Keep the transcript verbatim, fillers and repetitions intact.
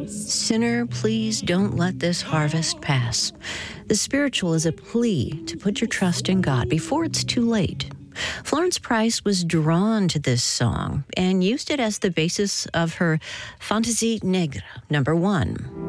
Sinner, please don't let this harvest pass. The spiritual is a plea to put your trust in God before it's too late. Florence Price was drawn to this song and used it as the basis of her Fantasie Negre, number one.